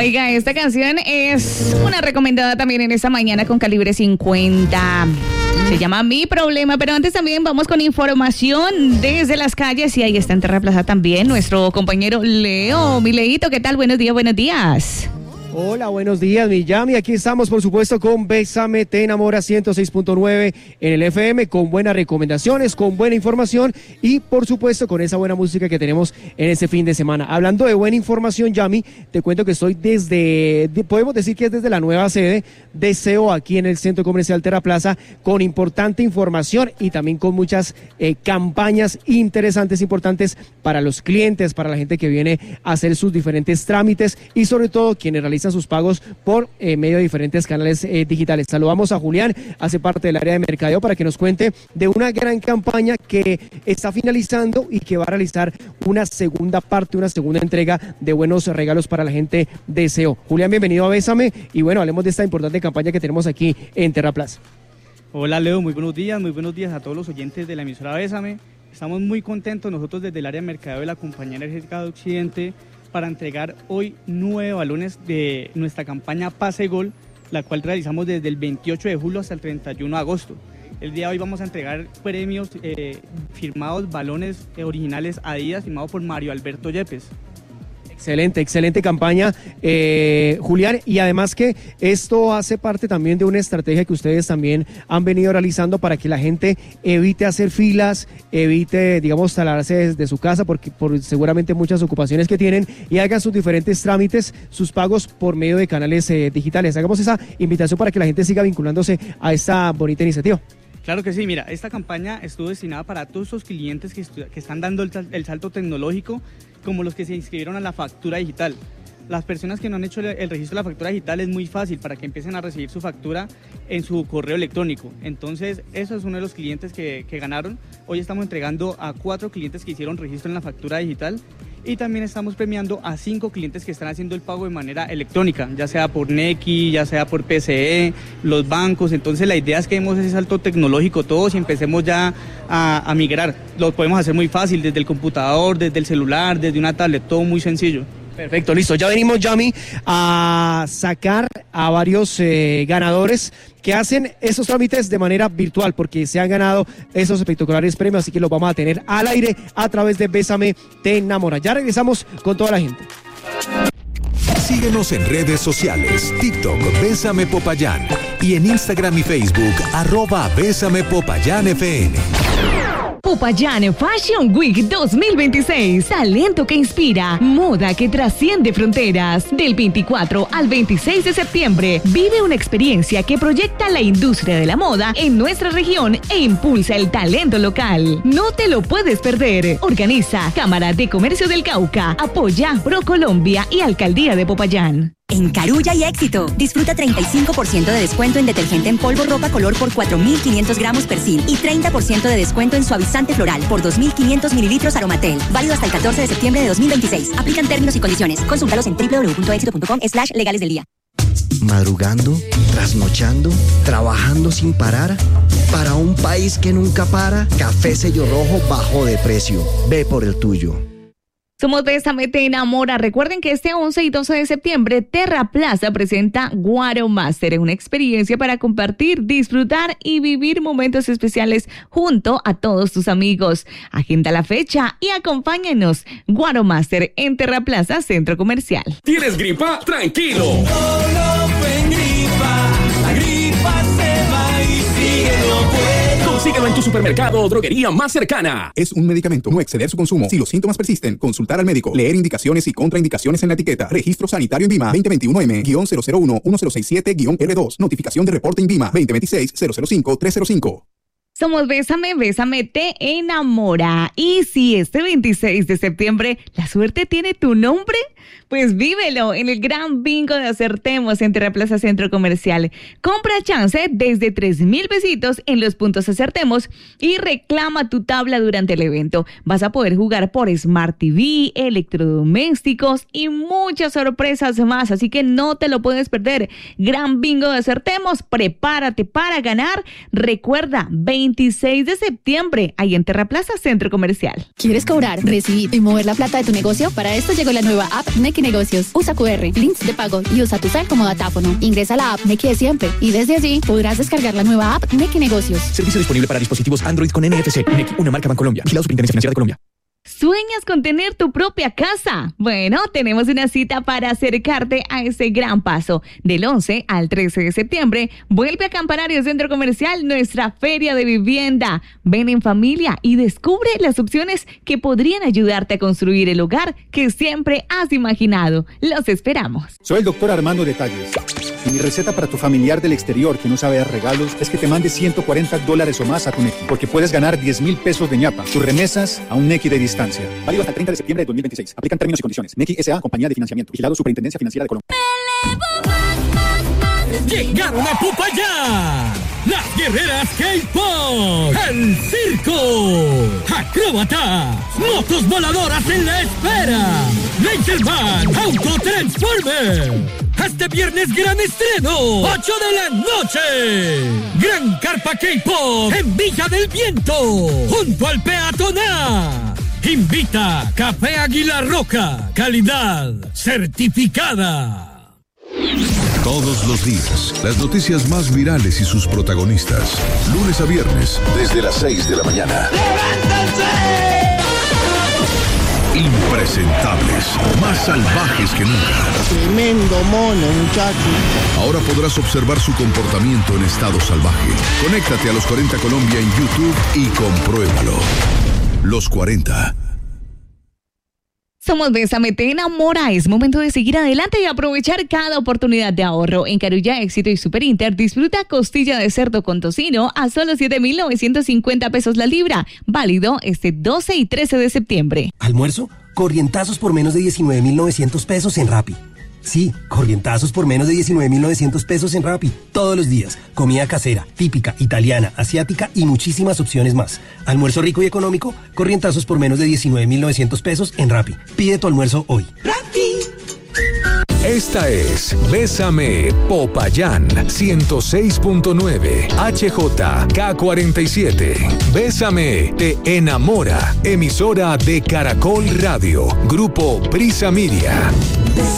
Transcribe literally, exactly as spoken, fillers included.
Oiga, esta canción es una recomendada también en esta mañana con Calibre cincuenta. Se llama Mi Problema, pero antes también vamos con información desde las calles y ahí está en Terra Plaza también nuestro compañero Leo. Mi Leito, ¿qué tal? Buenos días, buenos días. Hola, buenos días, mi Yami. Aquí estamos, por supuesto, con Bésame Te Enamora ciento seis punto nueve en el F M, con buenas recomendaciones, con buena información y, por supuesto, con esa buena música que tenemos en este fin de semana. Hablando de buena información, Yami, te cuento que estoy desde, de, podemos decir que es desde la nueva sede de S E O aquí en el Centro Comercial Terra Plaza, con importante información y también con muchas eh, campañas interesantes, importantes para los clientes, para la gente que viene a hacer sus diferentes trámites y, sobre todo, quienes realizan sus pagos por eh, medio de diferentes canales eh, digitales. Saludamos a Julián, hace parte del área de mercadeo, para que nos cuente de una gran campaña que está finalizando y que va a realizar una segunda parte, una segunda entrega de buenos regalos para la gente de S E O. Julián, bienvenido a Bésame y bueno, hablemos de esta importante campaña que tenemos aquí en Terra Plaza. Hola Leo, muy buenos días, muy buenos días a todos los oyentes de la emisora Bésame. Estamos muy contentos nosotros desde el área de mercadeo de la Compañía Energética de Occidente para entregar hoy nueve balones de nuestra campaña Pase Gol, la cual realizamos desde el veintiocho de julio hasta el treinta y uno de agosto. El día de hoy vamos a entregar premios eh, firmados, balones eh, originales Adidas, firmados por Mario Alberto Yepes. Excelente, excelente campaña, eh, Julián, y además que esto hace parte también de una estrategia que ustedes también han venido realizando para que la gente evite hacer filas, evite, digamos, talarse desde su casa, porque por seguramente muchas ocupaciones que tienen, y hagan sus diferentes trámites, sus pagos por medio de canales eh, digitales. Hagamos esa invitación para que la gente siga vinculándose a esta bonita iniciativa. Claro que sí, mira, esta campaña estuvo destinada para todos esos clientes que, estu- que están dando el, el salto tecnológico, como los que se inscribieron a la factura digital. Las personas que no han hecho el, el registro de la factura digital es muy fácil para que empiecen a recibir su factura en su correo electrónico. Entonces, eso es uno de los clientes que, que ganaron. Hoy estamos entregando a cuatro clientes que hicieron registro en la factura digital y también estamos premiando a cinco clientes que están haciendo el pago de manera electrónica, ya sea por Nequi, ya sea por P C E, los bancos. Entonces, la idea es que demos ese salto tecnológico todos y empecemos ya a, a migrar. Lo podemos hacer muy fácil, desde el computador, desde el celular, desde una tablet, todo muy sencillo. Perfecto, listo. Ya venimos, Yami, a sacar a varios eh, ganadores que hacen esos trámites de manera virtual, porque se han ganado esos espectaculares premios, así que los vamos a tener al aire a través de Bésame Te Enamora. Ya regresamos con toda la gente. Síguenos en redes sociales, TikTok, Bésame Popayán, y en Instagram y Facebook, arroba Bésame Popayán F N. Popayán Fashion Week dos mil veintiséis. Talento que inspira, moda que trasciende fronteras. Del veinticuatro al veintiséis de septiembre, vive una experiencia que proyecta la industria de la moda en nuestra región e impulsa el talento local. No te lo puedes perder. Organiza Cámara de Comercio del Cauca, apoya ProColombia y Alcaldía de Popayán. En Carulla hay éxito. Disfruta treinta y cinco por ciento de descuento en detergente en polvo ropa color por cuatro mil quinientos gramos Persil y treinta por ciento de descuento en suavizante floral por dos mil quinientos mililitros Aromatel. Válido hasta el catorce de septiembre de dos mil veintiséis. Aplican términos y condiciones. Consúltalos en doble u doble u doble u punto éxito punto com slash legales del día. Madrugando, trasnochando, trabajando sin parar. Para un país que nunca para, Café Sello Rojo bajó de precio. Ve por el tuyo. Somos Bésame Te Enamora. Recuerden que este once y doce de septiembre Terra Plaza presenta Guaro Master, una experiencia para compartir, disfrutar y vivir momentos especiales junto a todos tus amigos. Agenda la fecha y acompáñanos. Guaro Master en Terra Plaza, Centro Comercial. ¿Tienes gripa? Tranquilo. No, no fue gripa. La gripa se va y síguelo pues. Consíguelo en tu supermercado o droguería más cercana. Es un medicamento. No exceder su consumo. Si los síntomas persisten, consultar al médico. Leer indicaciones y contraindicaciones en la etiqueta. Registro sanitario INVIMA veinte veintiuno M cero cero uno uno cero seis siete R dos. Notificación de reporte INVIMA veinte veintiséis cero cero cinco tres cero cinco. Somos Bésame, Bésame Te Enamora. Y si este veintiséis de septiembre la suerte tiene tu nombre, pues vívelo en el gran bingo de Acertemos en Terra Plaza Centro Comercial. Compra chance desde tres mil pesitos en los puntos Acertemos y reclama tu tabla durante el evento. Vas a poder jugar por Smart T V, electrodomésticos y muchas sorpresas más, así que no te lo puedes perder. Gran bingo de Acertemos, prepárate para ganar. Recuerda, veinte veintiséis de septiembre, ahí en Terraplaza Centro Comercial. ¿Quieres cobrar, recibir y mover la plata de tu negocio? Para esto llegó la nueva app Nequi Negocios. Usa cu erre, links de pago y usa tu cel como datáfono. Ingresa a la app Nequi de siempre y desde allí podrás descargar la nueva app Nequi Negocios. Servicio disponible para dispositivos Android con N F C. Nequi, una marca Bancolombia. Vigilado Superintendencia Financiera de Colombia. ¿Sueñas con tener tu propia casa? Bueno, tenemos una cita para acercarte a ese gran paso. Del once al trece de septiembre, vuelve a Campanario Centro Comercial nuestra feria de vivienda. Ven en familia y descubre las opciones que podrían ayudarte a construir el hogar que siempre has imaginado. Los esperamos. Soy el doctor Armando Detalles. Y mi receta para tu familiar del exterior que no sabe dar regalos es que te mande ciento cuarenta dólares o más a tu Nequi, porque puedes ganar diez mil pesos de ñapa. Tus remesas a un Nequi de distancia. Válido hasta el treinta de septiembre de dos mil veintiséis. Aplican términos y condiciones. Nequi S A, compañía de financiamiento. Vigilado Superintendencia Financiera de Colombia. Llegaron a Popayán las guerreras K-Pop, el circo, acróbatas, motos voladoras en la espera, Laserman, Autotransformer. Este viernes gran estreno, ocho de la noche. Gran Carpa K-Pop en Villa del Viento, junto al peatonal. Invita Café Águila Roja, calidad certificada. Todos los días, las noticias más virales y sus protagonistas. Lunes a viernes, desde las seis de la mañana. ¡Levántense! Impresentables, más salvajes que nunca. Tremendo mono, muchacho. Ahora podrás observar su comportamiento en estado salvaje. Conéctate a Los cuarenta Colombia en YouTube y compruébalo. Los cuarenta. Somos Bésame Te Enamora. Es momento de seguir adelante y aprovechar cada oportunidad de ahorro. En Carulla, Éxito y Super Inter, disfruta costilla de cerdo con tocino a solo siete mil novecientos cincuenta pesos la libra. Válido este doce y trece de septiembre. ¿Almuerzo? Corrientazos por menos de diecinueve mil novecientos pesos en Rappi. Sí, corrientazos por menos de diecinueve mil novecientos pesos en Rappi. Todos los días. Comida casera, típica, italiana, asiática y muchísimas opciones más. Almuerzo rico y económico, corrientazos por menos de diecinueve mil novecientos pesos en Rappi. Pide tu almuerzo hoy. ¡Rappi! Esta es Bésame Popayán ciento seis punto nueve H J K cuarenta y siete. Bésame Te Enamora. Emisora de Caracol Radio. Grupo Prisa Media.